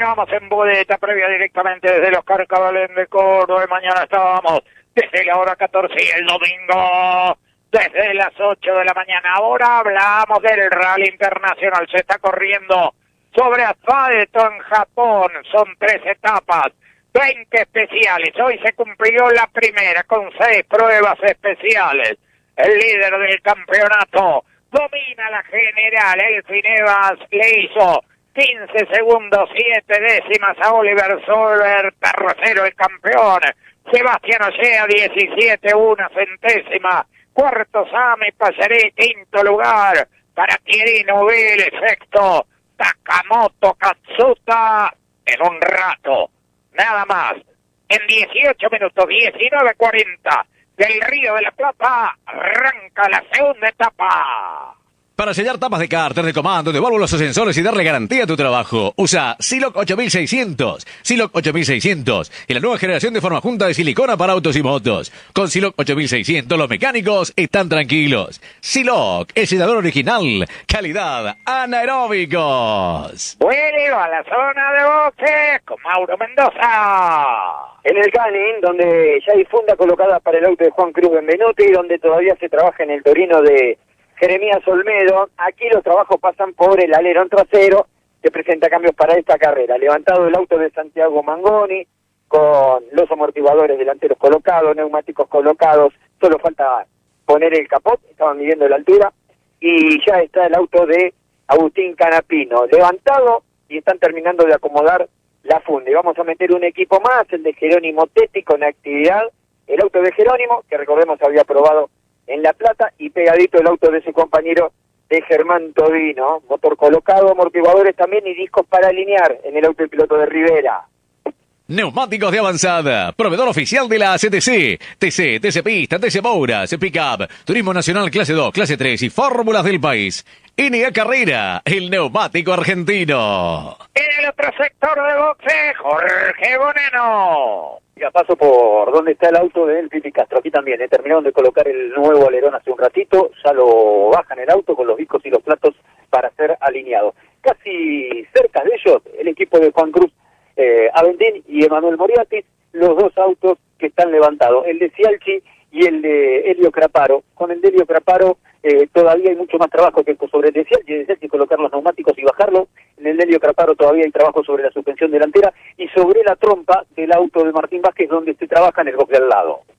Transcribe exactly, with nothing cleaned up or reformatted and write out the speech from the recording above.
continuamos en Budeta, previa directamente desde los Carcabalén de Córdoba. Mañana estábamos desde la hora catorce y el domingo desde las ocho de la mañana. Ahora hablamos del Rally Internacional. Se está corriendo sobre asfalto en Japón. Son tres etapas, veinte especiales. Hoy se cumplió la primera con seis pruebas especiales. El líder del campeonato domina la general. Elfin Evans le hizo quince segundos, siete décimas a Oliver Solberg, tercero el campeón. Sebastián Ollea, diecisiete, una centésima. Cuarto Sami Passeré, quinto lugar para Quirino Vélez, sexto Takamoto Katsuta. En un rato, nada más, en dieciocho minutos, diecinueve cuarenta, del Río de la Plata, arranca la segunda etapa. Para sellar tapas de cárter, de comando, de válvulas o sensores y darle garantía a tu trabajo, usa Siloc ocho mil seiscientos. Siloc ocho mil seiscientos y la nueva generación de forma junta de silicona para autos y motos. Con Siloc ocho mil seiscientos los mecánicos están tranquilos. Siloc, el sellador original, calidad anaeróbicos. Vuelvo a la zona de boxes con Mauro Mendoza. En el Canning, donde ya hay funda colocada para el auto de Juan Cruz Benvenuti, donde todavía se trabaja en el Torino de Jeremías Olmedo. Aquí los trabajos pasan por el alerón trasero, que presenta cambios para esta carrera. Levantado el auto de Santiago Mangoni, con los amortiguadores delanteros colocados, neumáticos colocados, solo falta poner el capot, estaban midiendo la altura, y ya está el auto de Agustín Canapino, levantado, y están terminando de acomodar la funda. Y vamos a meter un equipo más, el de Jerónimo Tetti, con actividad, el auto de Jerónimo, que recordemos había probado en La Plata, y pegadito el auto de su compañero de Germán Todino, motor colocado, amortiguadores también y discos para alinear en el auto del piloto de Rivera. Neumáticos de avanzada, proveedor oficial de la C T C, T C, T C Pista, T C Mouras, Pickup, Turismo Nacional clase dos, clase tres y fórmulas del país. N A Carrera, el neumático argentino. En el otro sector de boxe, Jorge Boneno. Ya paso por donde está el auto de Pipi Castro, aquí también, eh, terminaron de colocar el nuevo alerón hace un ratito, ya lo bajan el auto con los discos y los platos para ser alineado. Casi cerca de ellos, el equipo de Juan Cruz eh, Avendín y Emanuel Moriatis, los dos autos que están levantados, el de Cialchi y el de Helio Craparo. Con el de Helio Craparo eh, todavía hay mucho más trabajo que sobre el de Cialchi, el de Cialchi colocar los neumáticos y bajarlo. En el de Helio Craparo todavía hay trabajo sobre la suspensión delantera y sobre la trompa del auto de Martín Vázquez, donde se trabaja en el box de al lado.